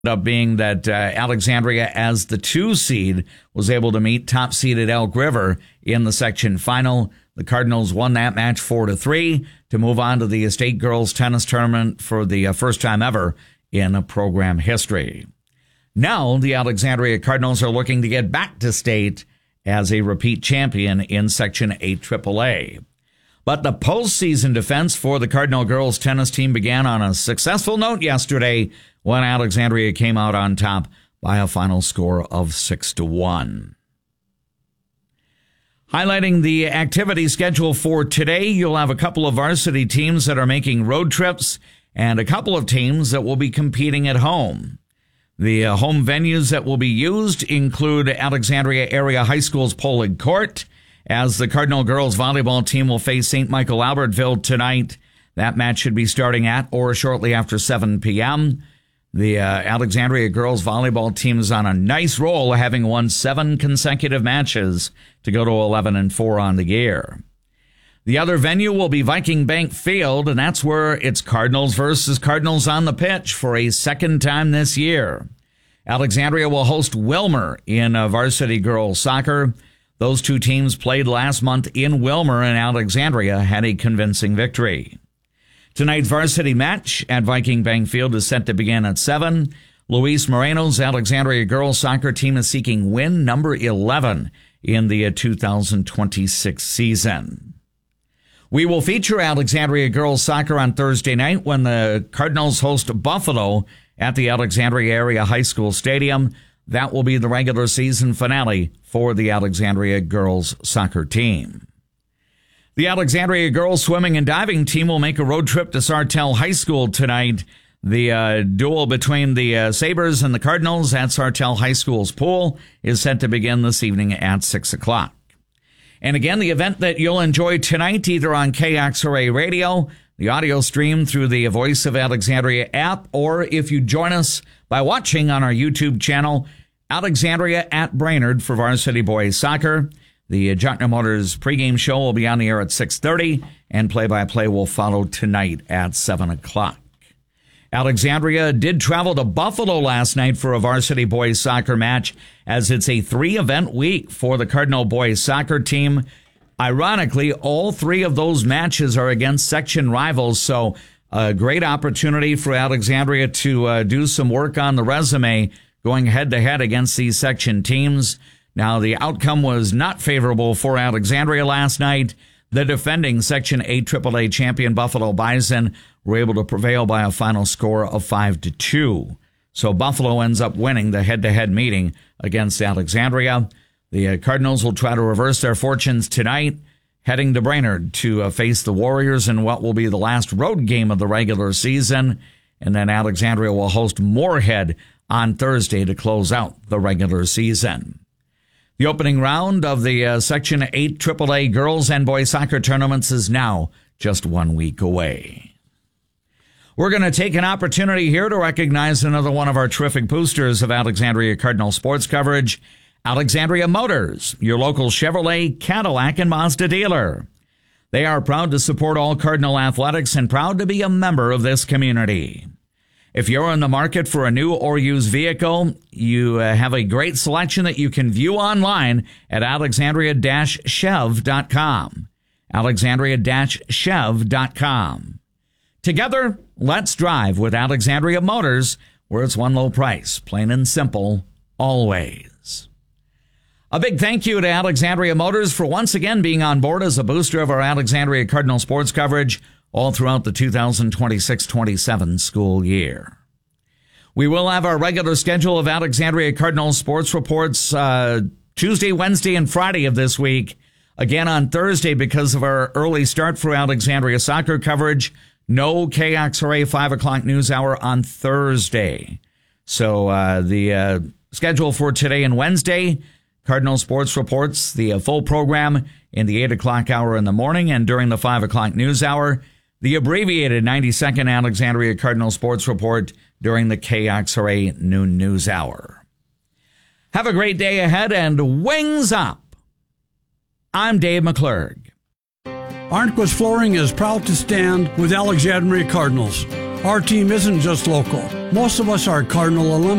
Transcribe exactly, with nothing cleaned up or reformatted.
Up being that uh, Alexandria, as the two seed, was able to meet top seeded Elk River in the section final. The Cardinals won that match four to three to move on to the state girls tennis tournament for the uh, first time ever in program history. Now the Alexandria Cardinals are looking to get back to state as a repeat champion in Section eight triple A. But the postseason defense for the Cardinal girls tennis team began on a successful note yesterday when Alexandria came out on top by a final score of six to one. Highlighting the activity schedule for today, you'll have a couple of varsity teams that are making road trips and a couple of teams that will be competing at home. The uh, home venues that will be used include Alexandria Area High School's Polig Court, as the Cardinal girls volleyball team will face Saint Michael Albertville tonight. That match should be starting at or shortly after seven p.m. The uh, Alexandria girls volleyball team is on a nice roll, having won seven consecutive matches to go to eleven and four on the year. The other venue will be Viking Bank Field, and that's where it's Cardinals versus Cardinals on the pitch for a second time this year. Alexandria will host Wilmer in uh, varsity girls soccer. Those two teams played last month in Wilmer, and Alexandria had a convincing victory. Tonight's varsity match at Viking Bank Field is set to begin at seven. Luis Moreno's Alexandria girls soccer team is seeking win number eleven in the two thousand twenty-six season. We will feature Alexandria girls soccer on Thursday night when the Cardinals host Buffalo at the Alexandria Area High School Stadium. That will be the regular season finale for the Alexandria girls soccer team. The Alexandria girls swimming and diving team will make a road trip to Sartell High School tonight. The uh, duel between the uh, Sabres and the Cardinals at Sartell High School's pool is set to begin this evening at six o'clock. And again, the event that you'll enjoy tonight, either on K X R A Radio, the audio stream through the Voice of Alexandria app, or if you join us by watching on our YouTube channel, Alexandria at Brainerd for varsity boys soccer. The Jockner Motors pregame show will be on the air at six thirty, and play-by-play will follow tonight at seven o'clock. Alexandria did travel to Buffalo last night for a varsity boys soccer match, as it's a three-event week for the Cardinal boys soccer team. Ironically, all three of those matches are against section rivals, so a great opportunity for Alexandria to uh, do some work on the resume going head-to-head against these section teams. Now, the outcome was not favorable for Alexandria last night. The defending Section eight triple A champion Buffalo Bison were able to prevail by a final score of five to two. So Buffalo ends up winning the head-to-head meeting against Alexandria. The uh, Cardinals will try to reverse their fortunes tonight, heading to Brainerd to uh, face the Warriors in what will be the last road game of the regular season. And then Alexandria will host Moorhead on Thursday to close out the regular season. The opening round of the uh, Section eight triple A girls and boys soccer tournaments is now just one week away. We're going to take an opportunity here to recognize another one of our terrific boosters of Alexandria Cardinal sports coverage, Alexandria Motors, your local Chevrolet, Cadillac, and Mazda dealer. They are proud to support all Cardinal athletics and proud to be a member of this community. If you're in the market for a new or used vehicle, you uh, have a great selection that you can view online at alexandria dash chev dot com. alexandria dash chev dot com. Together, let's drive with Alexandria Motors, where it's one low price, plain and simple, always. A big thank you to Alexandria Motors for once again being on board as a booster of our Alexandria Cardinal sports coverage all throughout the two thousand twenty-six twenty-seven school year. We will have our regular schedule of Alexandria Cardinal sports reports uh, Tuesday, Wednesday, and Friday of this week. Again on Thursday, because of our early start for Alexandria soccer coverage, no K X R A five o'clock news hour on Thursday. So uh, the uh, schedule for today and Wednesday, Cardinal sports reports, the uh, full program in the eight o'clock hour in the morning, and during the five o'clock news hour, the abbreviated ninety-second Alexandria Cardinal Sports Report during the K X R A noon news hour. Have a great day ahead and wings up. I'm Dave McClurg. Arnquist Flooring is proud to stand with Alexandria Cardinals. Our team isn't just local. Most of us are Cardinal alumni.